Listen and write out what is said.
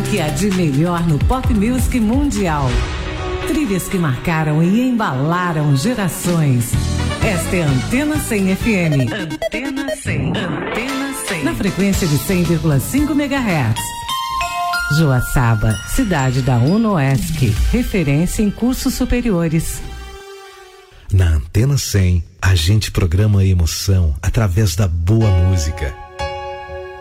que há de melhor no pop music mundial. Trilhas que marcaram e embalaram gerações. Esta é a Antena 100 FM. Antena 100. Antena 100. Na frequência de 100,5 MHz. Joaçaba, cidade da UNOESC, referência em cursos superiores. Na Antena 100, a gente programa a emoção através da boa música.